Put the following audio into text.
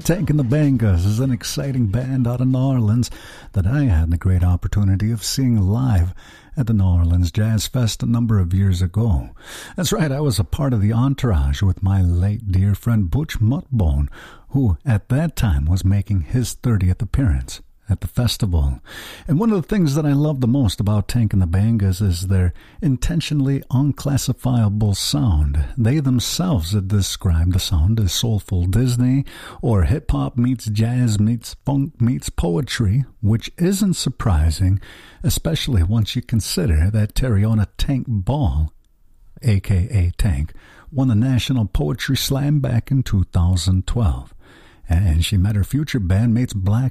Tank and the Bangas is an exciting band out of New Orleans that I had the great opportunity of seeing live at the New Orleans Jazz Fest a number of years ago. That's right, I was a part of the entourage with my late dear friend Butch Mutbone, who at that time was making his 30th appearance at the festival. And one of the things that I love the most about Tank and the Bangas is their intentionally unclassifiable sound. They themselves had described the sound as soulful Disney, or hip-hop meets jazz meets funk meets poetry, which isn't surprising, especially once you consider that Terriona Tank Ball, a.k.a. Tank, won the National Poetry Slam back in 2012. And she met her future bandmates Black